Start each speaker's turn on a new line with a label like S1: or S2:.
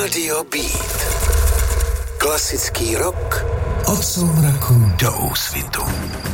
S1: Radio Beat. Klasický rock od soumraku do úsvitu.